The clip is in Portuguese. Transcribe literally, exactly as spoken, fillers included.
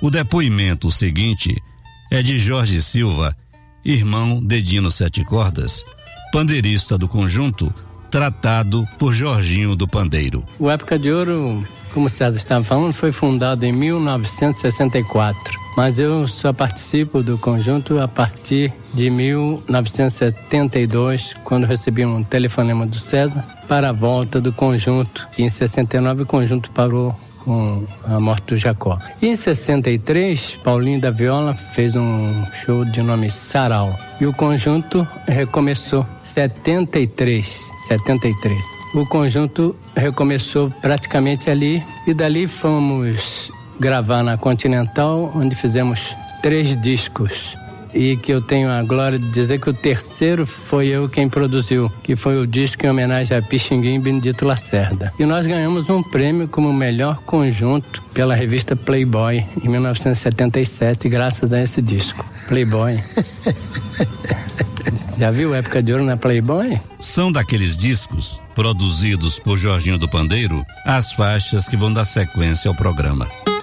O depoimento seguinte é de Jorge Silva, irmão de Dino Sete Cordas, pandeirista do conjunto, tratado por Jorginho do Pandeiro. O Época de Ouro, como o César estava falando, foi fundado em mil novecentos e sessenta e quatro, mas eu só participo do conjunto a partir de mil novecentos e setenta e dois, quando recebi um telefonema do César para a volta do conjunto. E em sessenta e nove o conjunto parou com a morte do Jacó. E em sessenta e três, Paulinho da Viola fez um show de nome Sarau. E o conjunto recomeçou. setenta e três. setenta e três. O conjunto recomeçou praticamente ali. E dali fomos gravar na Continental, onde fizemos três discos. E que eu tenho a glória de dizer que o terceiro foi eu quem produziu, que foi o disco em homenagem a Pixinguinha e Benedito Lacerda. E nós ganhamos um prêmio como melhor conjunto pela revista Playboy em mil novecentos e setenta e sete, graças a esse disco. Playboy. Já viu Época de Ouro na Playboy? São daqueles discos produzidos por Jorginho do Pandeiro as faixas que vão dar sequência ao programa.